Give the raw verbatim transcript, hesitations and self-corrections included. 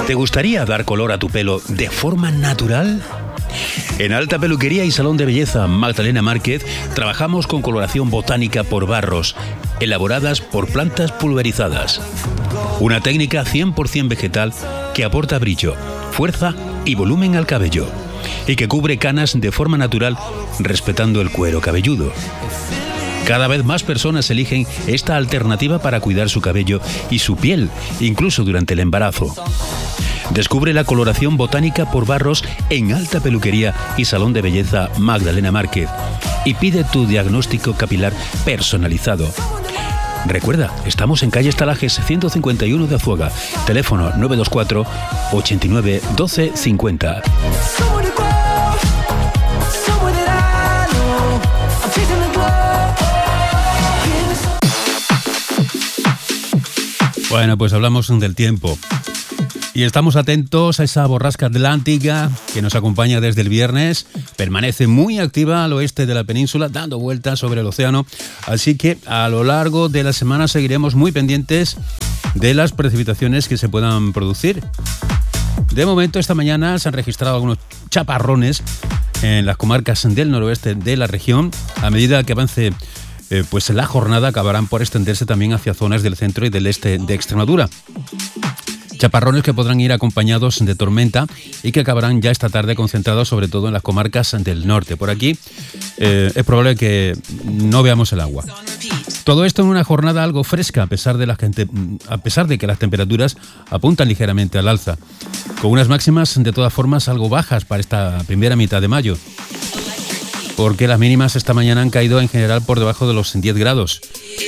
¿Te gustaría dar color a tu pelo de forma natural? En Alta Peluquería y Salón de Belleza Magdalena Márquez trabajamos con coloración botánica por barros, elaboradas por plantas pulverizadas. Una técnica cien por ciento vegetal que aporta brillo, fuerza y volumen al cabello y que cubre canas de forma natural respetando el cuero cabelludo. Cada vez más personas eligen esta alternativa para cuidar su cabello y su piel, incluso durante el embarazo. Descubre la coloración botánica por barros en Alta Peluquería y Salón de Belleza Magdalena Márquez y pide tu diagnóstico capilar personalizado. Recuerda, estamos en calle Estalajes ciento cincuenta y uno de Azuaga, teléfono nueve dos cuatro, ochenta y nueve, doce cincuenta. Bueno, pues hablamos del tiempo y estamos atentos a esa borrasca atlántica que nos acompaña desde el viernes. Permanece muy activa al oeste de la península, dando vueltas sobre el océano, así que a lo largo de la semana seguiremos muy pendientes de las precipitaciones que se puedan producir. De momento, esta mañana se han registrado algunos chaparrones en las comarcas del noroeste de la región. A medida que avance Eh, pues la jornada acabarán por extenderse también hacia zonas del centro y del este de Extremadura. Chaparrones que podrán ir acompañados de tormenta y que acabarán ya esta tarde concentrados sobre todo en las comarcas del norte. Por aquí eh, es probable que no veamos el agua. Todo esto en una jornada algo fresca a pesar de, las que, a pesar de que las temperaturas apuntan ligeramente al alza, con unas máximas de todas formas algo bajas para esta primera mitad de mayo, porque las mínimas esta mañana han caído en general por debajo de los diez grados.